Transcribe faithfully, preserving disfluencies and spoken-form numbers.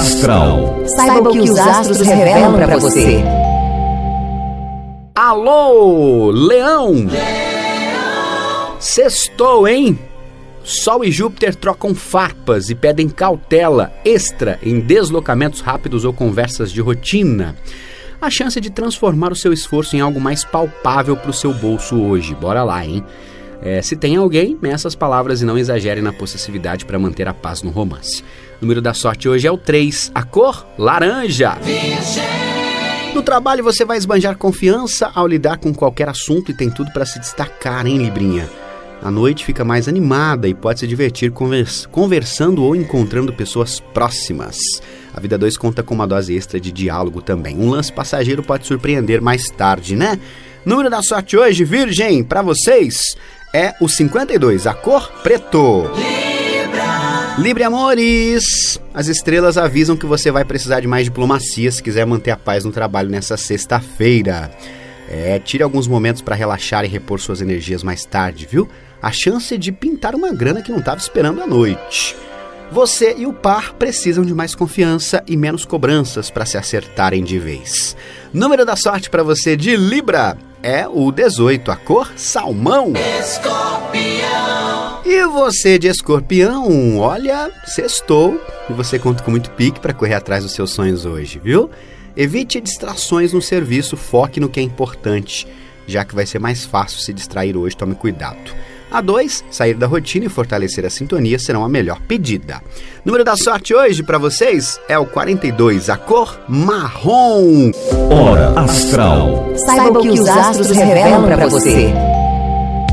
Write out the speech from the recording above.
Astral. Saiba o que os astros revelam para você. Alô, Leão! Leão! Sextou, hein? Sol e Júpiter trocam farpas e pedem cautela extra em deslocamentos rápidos ou conversas de rotina. A chance de transformar o seu esforço em algo mais palpável para o seu bolso hoje. Bora lá, hein? É, se tem alguém, meça as palavras e não exagere na possessividade para manter a paz no romance. O número da sorte hoje é o três, a cor laranja. No trabalho você vai esbanjar confiança ao lidar com qualquer assunto e tem tudo para se destacar, hein, Librinha? A noite fica mais animada e pode se divertir convers- conversando ou encontrando pessoas próximas. A vida dois conta com uma dose extra de diálogo também. Um lance passageiro pode surpreender mais tarde, né? Número da sorte hoje, Virgem, para vocês é o cinquenta e dois, a cor preto. Libra! Libra, amores! As estrelas avisam que você vai precisar de mais diplomacia se quiser manter a paz no trabalho nessa sexta-feira. É, tire alguns momentos para relaxar e repor suas energias mais tarde, viu? A chance de pintar uma grana que não estava esperando à noite. Você e o par precisam de mais confiança e menos cobranças para se acertarem de vez. Número da sorte para você de Libra é o dezoito, a cor salmão. Escorpião. E você de Escorpião, olha, sextou e você conta com muito pique para correr atrás dos seus sonhos hoje, viu? Evite distrações no serviço, foque no que é importante, já que vai ser mais fácil se distrair hoje, tome cuidado. A dois, sair da rotina e fortalecer a sintonia serão a melhor pedida. Número da sorte hoje para vocês é o quarenta e dois, a cor marrom. Hora Astral. Saiba o que os astros revelam para você.